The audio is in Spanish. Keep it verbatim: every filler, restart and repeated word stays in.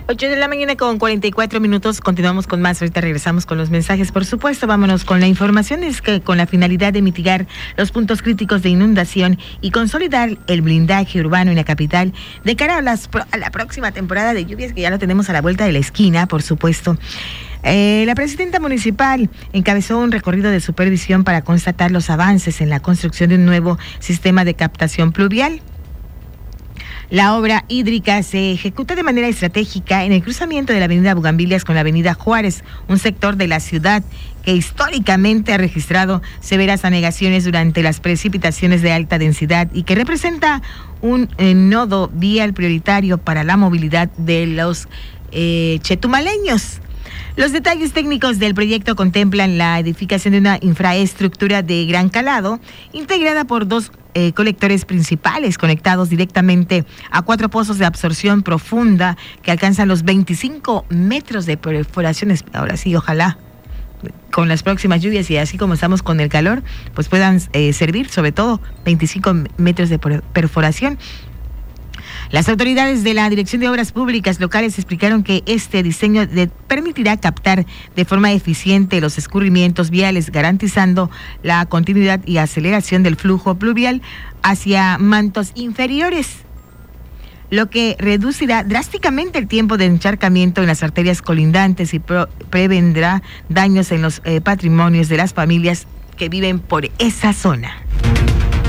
ocho de la mañana con cuarenta y cuatro minutos, continuamos con más, ahorita regresamos con los mensajes, por supuesto, vámonos con la información, es que con la finalidad de mitigar los puntos críticos de inundación y consolidar el blindaje urbano en la capital de cara a, las, a la próxima temporada de lluvias, que ya lo tenemos a la vuelta de la esquina, por supuesto. Eh, la presidenta municipal encabezó un recorrido de supervisión para constatar los avances en la construcción de un nuevo sistema de captación pluvial. La obra hídrica se ejecuta de manera estratégica en el cruzamiento de la avenida Bugambilias con la avenida Juárez, un sector de la ciudad que históricamente ha registrado severas anegaciones durante las precipitaciones de alta densidad y que representa un eh, nodo vial prioritario para la movilidad de los eh, chetumaleños. Los detalles técnicos del proyecto contemplan la edificación de una infraestructura de gran calado, integrada por dos eh, colectores principales conectados directamente a cuatro pozos de absorción profunda que alcanzan los veinticinco metros de perforaciones. Ahora sí, ojalá con las próximas lluvias y así como estamos con el calor, pues puedan eh, servir sobre todo veinticinco metros de perforación. Las autoridades de la Dirección de Obras Públicas Locales explicaron que este diseño de, permitirá captar de forma eficiente los escurrimientos viales, garantizando la continuidad y aceleración del flujo pluvial hacia mantos inferiores, lo que reducirá drásticamente el tiempo de encharcamiento en las arterias colindantes y pro, prevendrá daños en los eh, patrimonios de las familias que viven por esa zona.